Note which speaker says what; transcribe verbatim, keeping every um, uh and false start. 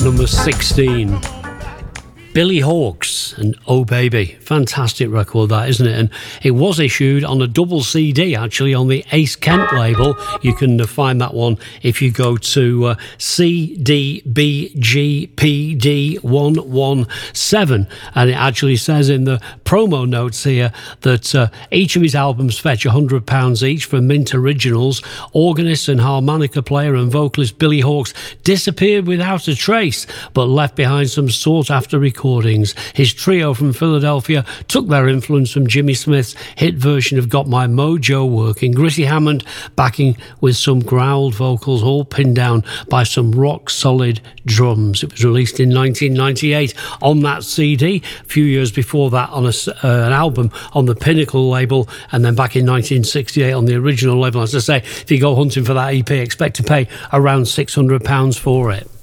Speaker 1: number sixteen. Billy Hawks and Oh Baby. Fantastic record that, isn't it? And it was issued on a double C D, actually, on the Ace Kent label. You can uh, find that one if you go to uh, C D B G P D one one seven. And it actually says in the promo notes here that uh, each of his albums fetch one hundred pounds each from Mint Originals. Organist and harmonica player and vocalist Billy Hawks disappeared without a trace, but left behind some sought-after recordings. His trio from Philadelphia took their influence from Jimmy Smith's hit version of Got My Mojo Working. Gritty Hammond backing with some growled vocals, all pinned down by some rock-solid drums. It was released in nineteen ninety-eight on that C D, a few years before that on a, uh, an album on the Pinnacle label, and then back in nineteen sixty-eight on the original label. As I say, if you go hunting for that E P, expect to pay around six hundred pounds for it.